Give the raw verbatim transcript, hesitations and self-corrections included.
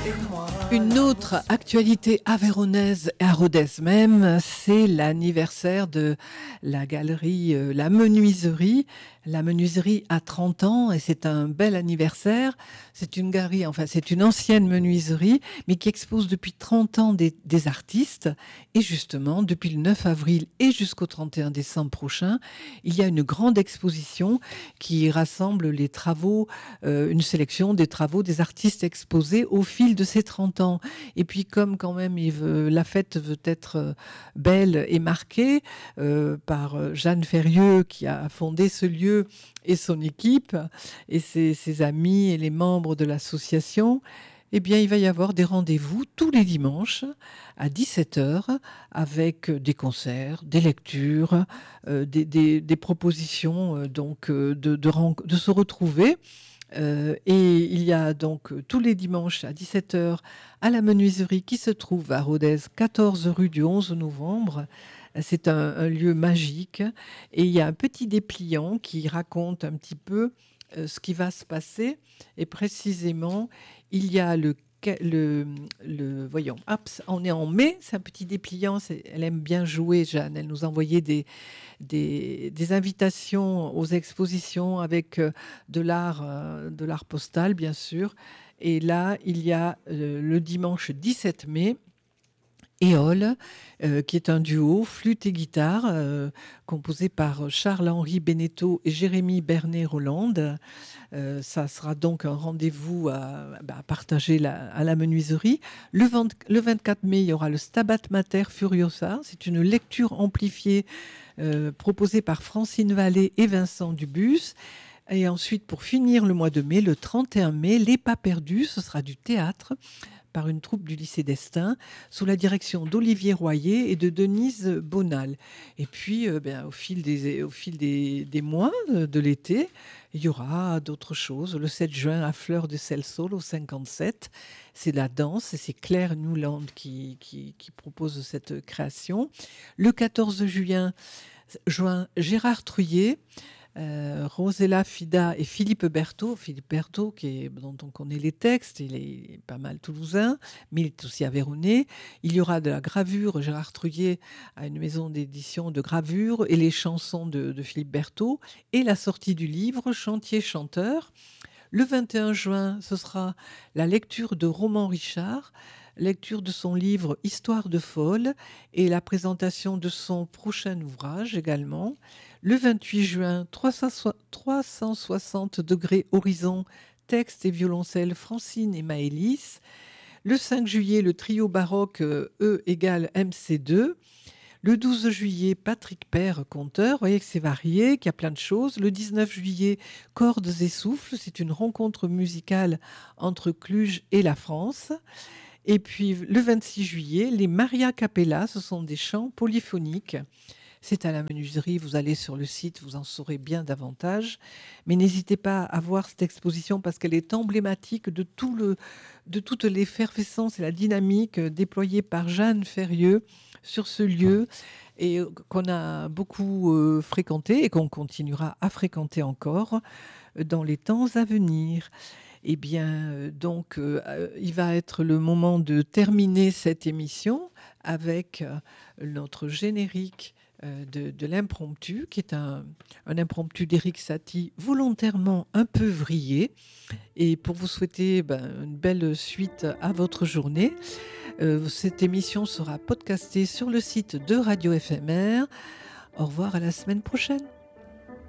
Une autre actualité aveyronnaise et à Rodez même, c'est l'anniversaire de la galerie euh, La Menuiserie. La Menuiserie a trente ans et c'est un bel anniversaire. C'est une galerie, enfin c'est une ancienne menuiserie, mais qui expose depuis trente ans des, des artistes. Et justement, depuis le neuf avril et jusqu'au trente et un décembre prochain, il y a une grande exposition qui rassemble les travaux, euh, une sélection des travaux des artistes exposés au fil de ces trente ans. Et puis comme quand même il veut, la fête veut être euh, belle et marquée euh, par Jeanne Ferrieux qui a fondé ce lieu et son équipe et ses, ses amis et les membres de l'association, eh bien, il va y avoir des rendez-vous tous les dimanches à dix-sept heures avec des concerts, des lectures, euh, des, des, des propositions euh, donc euh, de, de, de se retrouver. Euh, et il y a donc euh, tous les dimanches à dix-sept heures à la menuiserie qui se trouve à Rodez, quatorze rue du onze novembre. C'est un, un lieu magique et il y a un petit dépliant qui raconte un petit peu euh, ce qui va se passer. Et précisément, il y a le Le, le, voyons, hop, on est en mai, c'est un petit dépliant, c'est, elle aime bien jouer, Jeanne, elle nous envoyait des, des, des invitations aux expositions avec euh, de l'art, euh, de l'art postal, bien sûr. Et là, il y a euh, le dimanche dix-sept mai, Éole, euh, qui est un duo flûte et guitare, euh, composé par Charles-Henri Beneteau et Jérémy Bernet-Rolande. Euh, ça sera donc un rendez-vous à, bah, à partager la, à la menuiserie. Le, vingt, le vingt-quatre mai, il y aura le Stabat Mater Furiosa. C'est une lecture amplifiée euh, proposée par Francine Vallée et Vincent Dubus. Et ensuite, pour finir le mois de mai, le trente et un mai, Les Pas Perdus, ce sera du théâtre par une troupe du lycée d'Estaing, sous la direction d'Olivier Royer et de Denise Bonal. Et puis, euh, ben, au fil, des, au fil des, des mois de, de l'été, il y aura d'autres choses. Le sept juin, à Fleur de Celsol, au cinquante-sept, c'est la danse, et c'est Claire Newland qui, qui, qui propose cette création. Le quatorze juin, juin Gérard Truyet, Euh, Rosella Fida et Philippe Berthaud. Philippe Berthaud, qui est, dont on connaît les textes, il est pas mal toulousain, mais il est aussi aveyronnais. Il y aura de la gravure. Gérard Truyet a une maison d'édition de gravure et les chansons de, de Philippe Berthaud et la sortie du livre Chantier chanteur. Le vingt et un juin, ce sera la lecture de Roman Richard, lecture de son livre Histoire de folle et la présentation de son prochain ouvrage également. Le vingt-huit juin, trois cent soixante degrés horizon, texte et violoncelle Francine et Maëlys. Le cinq juillet, le trio baroque E égale M C deux. Le douze juillet, Patrick Père, conteur. Vous voyez que c'est varié, qu'il y a plein de choses. Le dix-neuf juillet, Cordes et souffles. C'est une rencontre musicale entre Cluj et la France. Et puis le vingt-six juillet, les Maria Capella. Ce sont des chants polyphoniques. C'est à la menuiserie, vous allez sur le site, vous en saurez bien davantage. Mais n'hésitez pas à voir cette exposition parce qu'elle est emblématique de, tout le, de toute l'effervescence et la dynamique déployée par Jeanne Ferrieux sur ce lieu et qu'on a beaucoup euh, fréquenté et qu'on continuera à fréquenter encore dans les temps à venir. Eh bien, euh, donc, euh, il va être le moment de terminer cette émission avec euh, notre générique De, de l'impromptu, qui est un, un impromptu d'Éric Satie volontairement un peu vrillé. Et pour vous souhaiter ben, une belle suite à votre journée, euh, cette émission sera podcastée sur le site de Radio F M R. Au revoir, à la semaine prochaine.